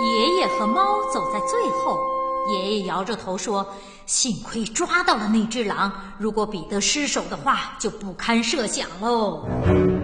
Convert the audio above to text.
爷爷和猫走在最后。爷爷摇着头说，幸亏抓到了那只狼，如果彼得失手的话，就不堪设想喽。